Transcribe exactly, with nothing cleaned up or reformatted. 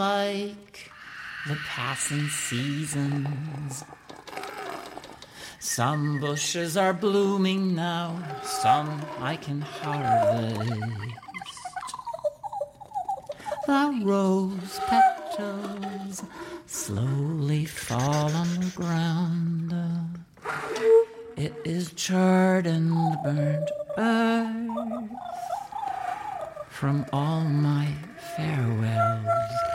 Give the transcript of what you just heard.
like the passing seasons. Some bushes are blooming now, some I can harvest. The rose petals slowly fall on the ground. It is charred and burnt earth from all my farewells.